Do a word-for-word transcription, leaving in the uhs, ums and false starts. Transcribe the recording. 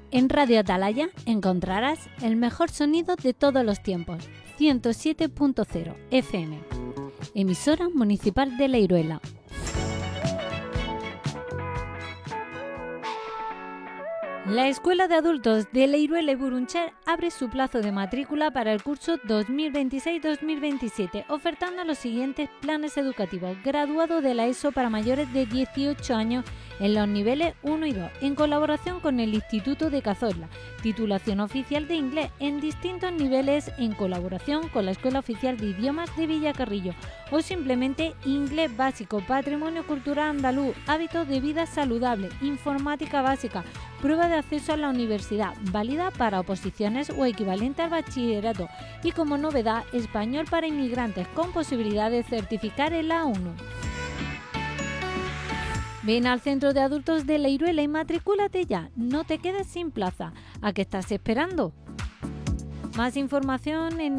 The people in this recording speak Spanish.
En Radio Atalaya encontrarás el mejor sonido de todos los tiempos, ciento siete punto cero F M, emisora municipal de La Iruela. La Escuela de Adultos de La Iruela y Buruncher abre su plazo de matrícula para el curso dos mil veintiséis dos mil veintisiete, ofertando los siguientes planes educativos: graduado de la ESO para mayores de dieciocho años en los niveles uno y dos, en colaboración con el Instituto de Cazorla; titulación oficial de inglés en distintos niveles en colaboración con la Escuela Oficial de Idiomas de Villacarrillo; o simplemente inglés básico, patrimonio cultural andaluz, hábitos de vida saludable, informática básica, prueba de acceso a la universidad, válida para oposiciones o equivalente al bachillerato, y como novedad, español para inmigrantes con posibilidad de certificar el A uno. Ven al Centro de Adultos de La Iruela y matricúlate ya, no te quedes sin plaza. ¿A qué estás esperando? Más información en